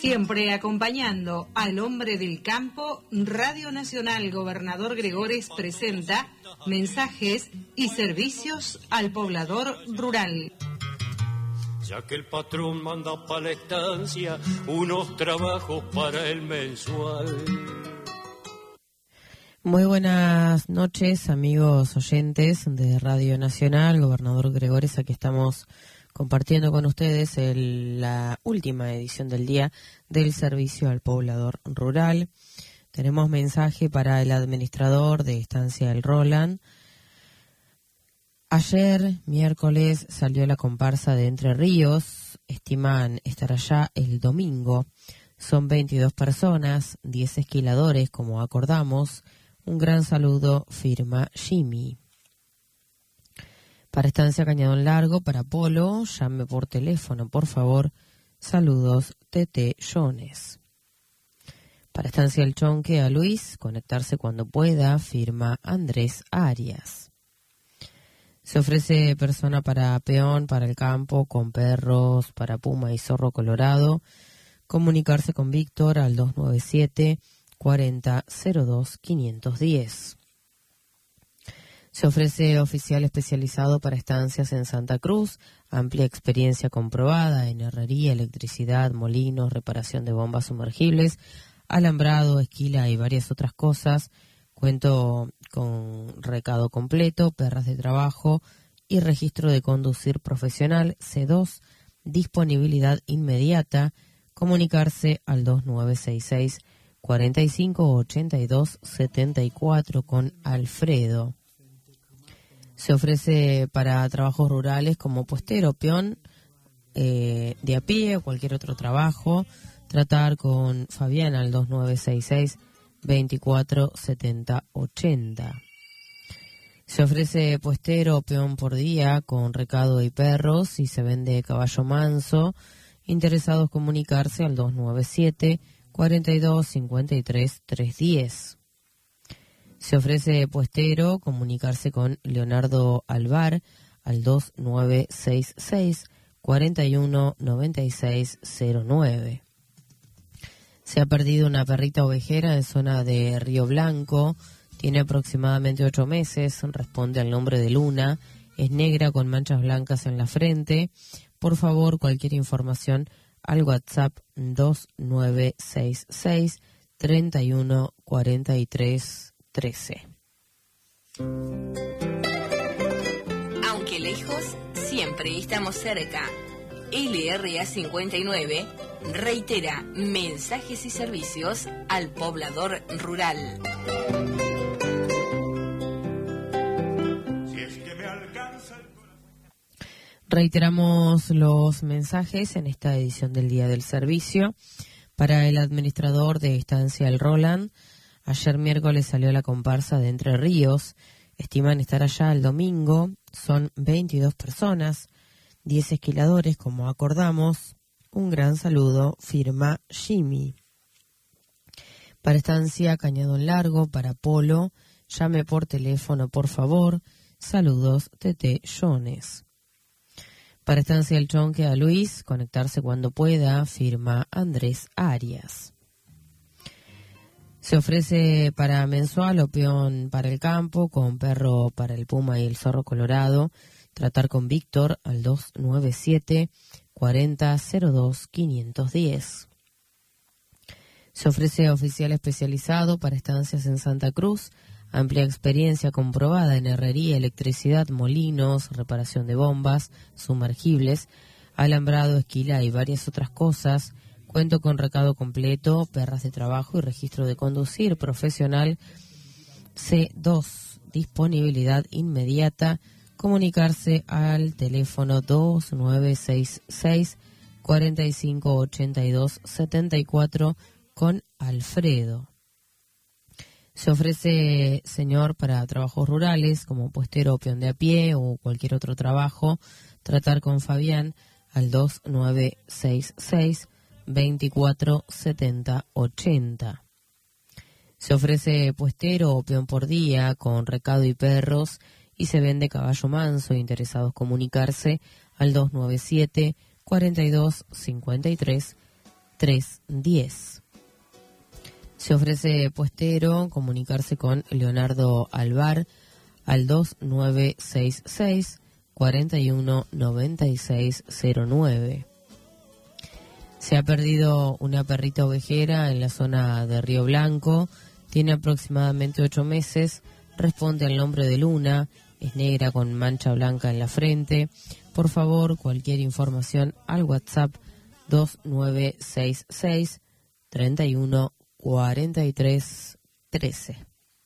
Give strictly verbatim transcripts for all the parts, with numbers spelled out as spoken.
Siempre acompañando al hombre del campo, Radio Nacional Gobernador Gregores presenta mensajes y servicios al poblador rural. Ya que el patrón manda para la estancia unos trabajos para el mensual. Muy buenas noches, amigos oyentes de Radio Nacional Gobernador Gregores. Aquí estamos compartiendo con ustedes el, la última edición del día del servicio al poblador rural. Tenemos mensaje para el administrador de Estancia del Roland. Ayer, miércoles, salió la comparsa de Entre Ríos. Estiman estar allá el domingo. Son veintidós personas, diez esquiladores, como acordamos. Un gran saludo, firma Jimmy. Para Estancia Cañadón Largo, para Polo, llame por teléfono, por favor. Saludos, Tete Jones. Para Estancia El Chonque, a Luis, conectarse cuando pueda, firma Andrés Arias. Se ofrece persona para peón, para el campo, con perros, para puma y zorro colorado. Comunicarse con Víctor al dos nueve siete, cuarenta, cero dos, quinientos diez. Se ofrece oficial especializado para estancias en Santa Cruz, amplia experiencia comprobada en herrería, electricidad, molinos, reparación de bombas sumergibles, alambrado, esquila y varias otras cosas. Cuento con recado completo, perras de trabajo y registro de conducir profesional C dos, disponibilidad inmediata. Comunicarse al dos nueve seis seis, cuarenta y cinco, ochenta y dos, setenta y cuatro con Alfredo. Se ofrece para trabajos rurales como puestero, peón, eh, de a pie o cualquier otro trabajo. Tratar con Fabián al dos nueve seis seis, veinticuatro, setenta, ochenta. Se ofrece puestero o peón por día con recado y perros y se vende caballo manso. Interesados comunicarse al dos nueve siete, cuarenta y dos, cincuenta y tres, trescientos diez. Se ofrece puestero, comunicarse con Leonardo Alvar al dos nueve seis seis, cuarenta y uno, noventa y seis, cero nueve. Se ha perdido una perrita ovejera en zona de Río Blanco, tiene aproximadamente ocho meses, responde al nombre de Luna, es negra con manchas blancas en la frente. Por favor, cualquier información al WhatsApp dos nueve seis seis, treinta y uno, cuarenta y tres, trece. Aunque lejos, siempre estamos cerca. L R A cincuenta y nueve reitera mensajes y servicios al poblador rural. Reiteramos los mensajes en esta edición del Día del Servicio. Para el administrador de Estancia El Roland, ayer miércoles salió la comparsa de Entre Ríos. Estiman estar allá el domingo. Son veintidós personas, diez esquiladores, como acordamos. Un gran saludo, firma Jimmy. Para Estancia Cañadón Largo, para Polo, llame por teléfono, por favor. Saludos, Tete Jones. Para Estancia El Chonque, a Luis, conectarse cuando pueda, firma Andrés Arias. Se ofrece para mensual o peón para el campo, con perro para el puma y el zorro colorado. Tratar con Víctor al dos nueve siete, cuarenta, cero dos, quinientos diez. Se ofrece oficial especializado para estancias en Santa Cruz, amplia experiencia comprobada en herrería, electricidad, molinos, reparación de bombas, sumergibles, alambrado, esquila y varias otras cosas. Cuento con recado completo, perras de trabajo y registro de conducir profesional C dos, disponibilidad inmediata. Comunicarse al teléfono dos nueve seis seis, cuarenta y cinco, ochenta y dos, setenta y cuatro con Alfredo. Se ofrece, señor, para trabajos rurales como puestero o peón de a pie o cualquier otro trabajo. Tratar con Fabián al dos nueve seis seis, veinticuatro, setenta, ochenta. Se ofrece puestero o peón por día con recado y perros y se vende caballo manso. Interesados comunicarse al dos nueve siete, cuarenta y dos, cincuenta y tres, trescientos diez. Se ofrece puestero, comunicarse con Leonardo Alvar al dos nueve seis seis, cuatro uno nueve seis cero nueve. Se ha perdido una perrita ovejera en la zona de Río Blanco, tiene aproximadamente ocho meses, responde al nombre de Luna, es negra con mancha blanca en la frente. Por favor, cualquier información al WhatsApp dos nueve seis seis, treinta y uno cuarenta y tres trece.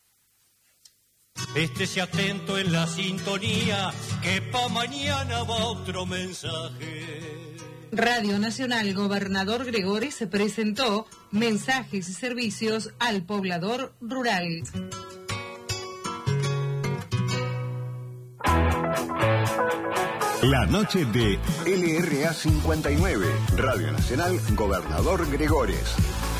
Estése atento en la sintonía, que pa' mañana va otro mensaje. Radio Nacional Gobernador Gregores se presentó mensajes y servicios al poblador rural. La noche de L R A cincuenta y nueve, Radio Nacional Gobernador Gregores.